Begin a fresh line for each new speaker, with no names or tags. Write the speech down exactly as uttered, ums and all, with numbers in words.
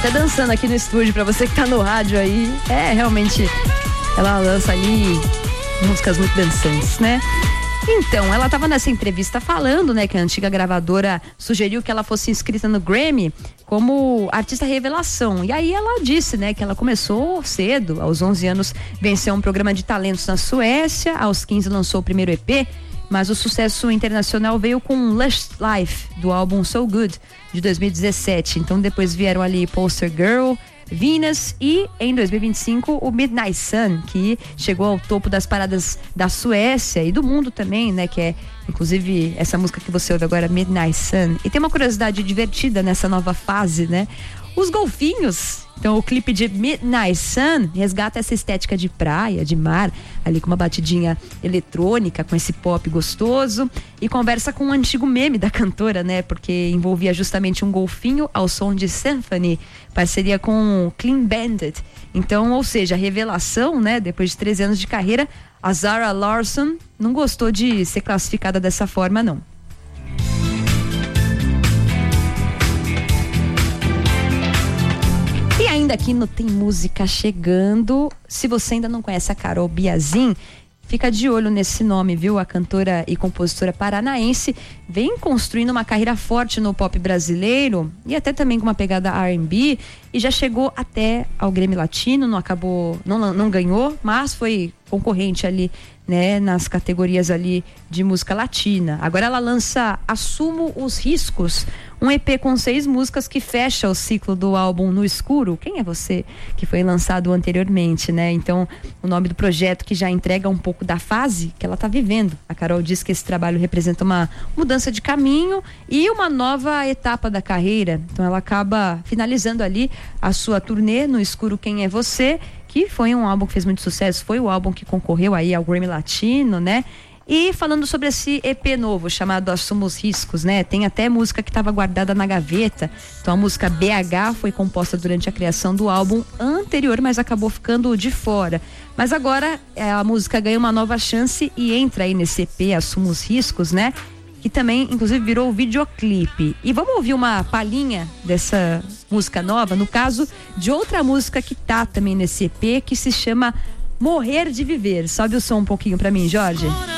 até dançando aqui no estúdio pra você que tá no rádio aí. É, realmente, ela lança ali músicas muito dançantes, né? Então, ela estava nessa entrevista falando, né, que a antiga gravadora sugeriu que ela fosse inscrita no Grammy como artista revelação. E aí ela disse, né, que ela começou cedo, aos onze anos venceu um programa de talentos na Suécia, aos quinze lançou o primeiro E P, mas o sucesso internacional veio com Lush Life, do álbum So Good, de dois mil e dezessete. Então depois vieram ali Poster Girl, Venus e, em dois mil e vinte e cinco, o Midnight Sun, que chegou ao topo das paradas da Suécia e do mundo também, né? Que é, inclusive, essa música que você ouve agora, Midnight Sun. E tem uma curiosidade divertida nessa nova fase, né? Os golfinhos. Então, o clipe de Midnight Sun resgata essa estética de praia, de mar, ali com uma batidinha eletrônica, com esse pop gostoso, e conversa com um antigo meme da cantora, né? Porque envolvia justamente um golfinho ao som de Symphony, parceria com Clean Bandit. Então, ou seja, revelação, né? Depois de treze anos de carreira, a Zara Larsson não gostou de ser classificada dessa forma, não. E ainda aqui no Tem Música Chegando, se você ainda não conhece a Carol Biazin, fica de olho nesse nome, viu? A cantora e compositora paranaense vem construindo uma carreira forte no pop brasileiro e até também com uma pegada R and B, e já chegou até ao Grammy Latino, não acabou, não, não ganhou, mas foi concorrente ali, né, nas categorias ali de música latina. Agora ela lança Assumo os Riscos, um E P com seis músicas que fecha o ciclo do álbum No Escuro, Quem é Você, que foi lançado anteriormente, né? Então, o nome do projeto que já entrega um pouco da fase que ela tá vivendo. A Carol diz que esse trabalho representa uma mudança de caminho e uma nova etapa da carreira. Então ela acaba finalizando ali a sua turnê No Escuro, Quem é Você, que foi um álbum que fez muito sucesso, foi o álbum que concorreu aí ao Grammy Latino, né? E falando sobre esse E P novo, chamado Assumo os Riscos, né? Tem até música que estava guardada na gaveta. Então a música B H foi composta durante a criação do álbum anterior, mas acabou ficando de fora. Mas agora a música ganha uma nova chance e entra aí nesse E P Assumo os Riscos, né? Que também, inclusive, virou videoclipe. E vamos ouvir uma palhinha dessa música nova, no caso de outra música que tá também nesse E P, que se chama Morrer de Viver. Sobe o som um pouquinho pra mim, Jorge.